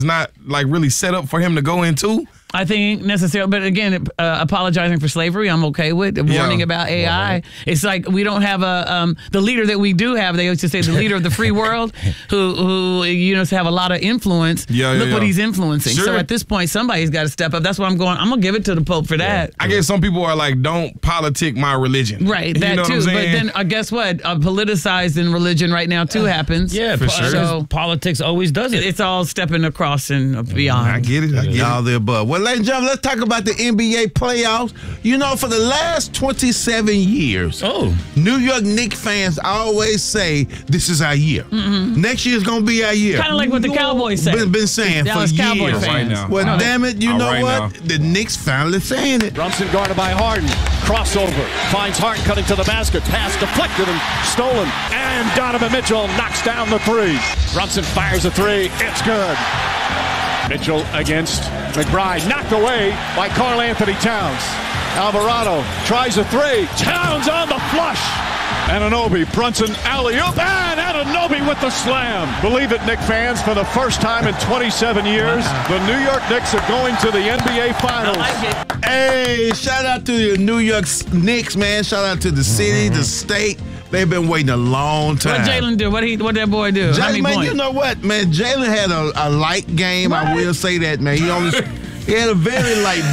not like really set up for him to go into? I think necessarily, but again, apologizing for slavery, I'm okay with. Warning about AI. It's like we don't have the leader that we do have. They used to say the leader of the free world, who have a lot of influence. Look what he's influencing. Sure. So at this point, somebody's got to step up. That's why I'm gonna give it to the Pope for that. I guess some people are like, don't politic my religion. Right, that know too. What I'm saying? But then guess what? Politicized in religion right now too happens. Yeah, for sure. So politics always does it. It's all stepping across and beyond. I get it. All the above. Well, ladies and gentlemen, let's talk about the NBA playoffs. For the last 27 years, New York Knicks fans always say this is our year. Next year is going to be our year. Kind of like what the Cowboys say. Been saying Dallas for Cowboy years. fans. Right now. Well, damn it, you know right what? now. The Knicks finally saying it. Brunson guarded by Harden. Crossover. Finds Harden cutting to the basket. Pass deflected and stolen. And Donovan Mitchell knocks down the three. Brunson fires a three. It's good. Mitchell against McBride. Knocked away by Karl Anthony Towns. Alvarado tries a three. Towns on the flush. Anunoby, Brunson alley-oop, and Anunoby with the slam. Believe it, Knicks fans, for the first time in 27 years, the New York Knicks are going to the NBA Finals. I like it. Hey, shout out to the New York Knicks, man. Shout out to the city, the state. They've been waiting a long time. What Jalen do? What that boy do? How many Man, points? you know what, man? Jalen had a light game. I will say that, man. He had a very light,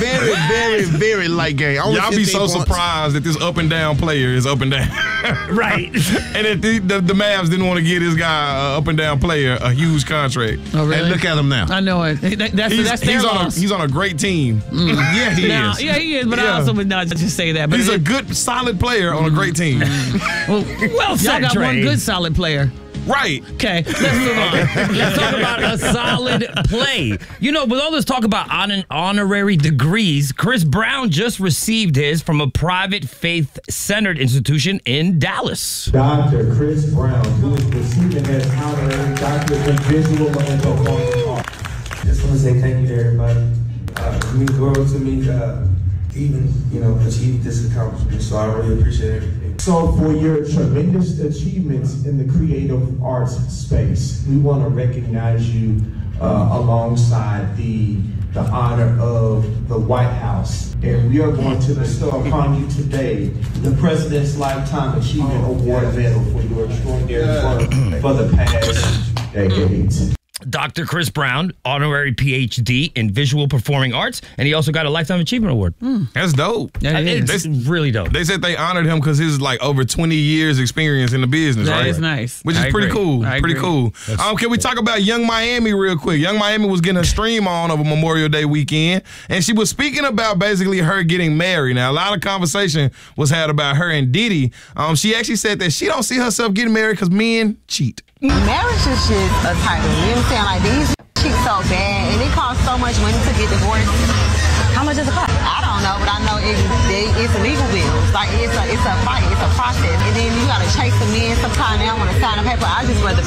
very light game. Only Y'all be 15 so points. surprised that this up and down player is up and down. Right. And that the Mavs didn't want to give this guy, up and down player, a huge contract. Oh, really? And look at him now. I know it. That's their loss. He's on a great team. Yeah, he Now, is. yeah, he is, but I also would not just say that. But He's a good, solid player on a great team. well said, y'all got one Trey. good solid player. Right. Okay, let's move on. Let's talk about a solid play. With all this talk about honorary degrees, Chris Brown just received his from a private faith-centered institution in Dallas. Dr. Chris Brown, who is receiving his honorary doctorate in visual and performing arts. Just want to say thank you to everybody. It means the world to me to even, achieve this accomplishment. So I really appreciate everything. So for your tremendous achievements in the creative arts space, we want to recognize you alongside the honor of the White House. And we are going to bestow upon you today the President's Lifetime Achievement Award medal for your extraordinary work for the past decades. Dr. Chris Brown, honorary PhD in visual performing arts, and he also got a Lifetime Achievement Award. That's dope. It's really dope. They said they honored him because his over 20 years experience in the business, right? That is nice. Which is pretty cool. I Pretty agree. cool. Can we talk about Young Miami real quick? Young Miami was getting a stream on over Memorial Day weekend, and she was speaking about basically her getting married. Now, a lot of conversation was had about her and Diddy. She actually said that she don't see herself getting married because men cheat. Marriage is just a title. You know what I'm saying? Like, these cheat so bad, and it costs so much money to get divorced. How much does it cost? I don't know, but I know it's a legal bill. Like, it's a fight. It's a process. And then you got to chase the men. Sometimes they don't want to sign a paper. I just rather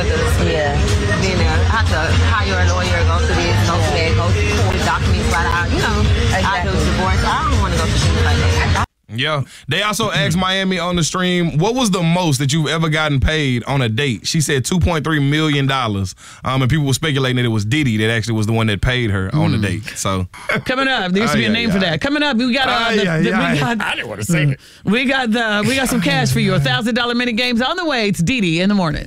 then have to hire a lawyer, go through this, go through that, go through court documents, right out. I do divorce. I don't want to go through things like that. Yeah. They also asked Miami on the stream, what was the most that you've ever gotten paid on a date? She said $2.3 million. And people were speculating that it was Diddy that actually was the one that paid her on the date. So Coming up, there used to be a name for that. Coming up, we got I didn't want to say it. We got some cash for you. $1,000 minute games on the way. It's Didi in the morning.